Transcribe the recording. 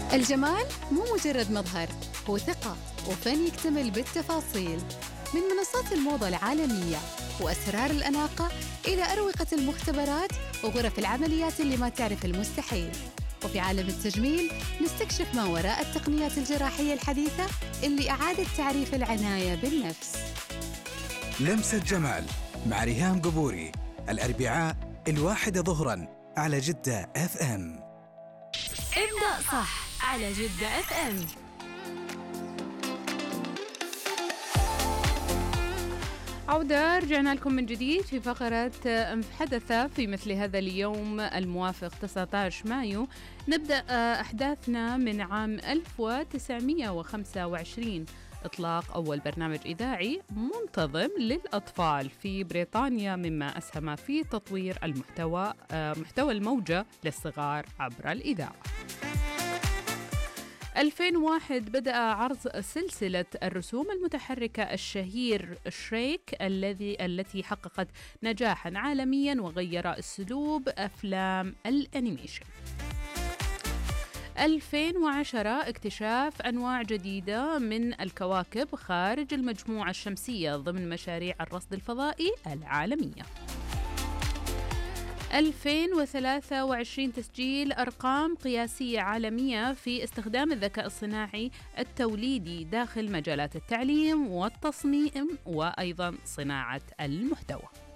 الجمال مو مجرد مظهر، هو ثقة وفن يكتمل بالتفاصيل. من منصات الموضة العالمية وأسرار الأناقة إلى أروقة المختبرات وغرف العمليات اللي ما تعرف المستحيل. وفي عالم التجميل نستكشف ما وراء التقنيات الجراحية الحديثة اللي أعادت تعريف العناية بالنفس. لمسة جمال مع ريهام قبوري، الأربعاء 1 ظهراً على جدة FM. ابدأ صح على جدة FM. عودة، رجعنا لكم من جديد في فقرة حدث في مثل هذا اليوم الموافق 19 مايو. نبدأ أحداثنا من عام 1925، إطلاق أول برنامج إذاعي منتظم للأطفال في بريطانيا، مما أسهم في تطوير محتوى الموجة للصغار عبر الإذاعة. 2001 بدأ عرض سلسلة الرسوم المتحركة الشهير شريك التي حققت نجاحاً عالمياً وغير أسلوب أفلام الأنيميشن. 2010 اكتشاف أنواع جديدة من الكواكب خارج المجموعة الشمسية ضمن مشاريع الرصد الفضائي العالمية. 2023 تسجيل أرقام قياسية عالمية في استخدام الذكاء الصناعي التوليدي داخل مجالات التعليم والتصميم وأيضا صناعة المحتوى.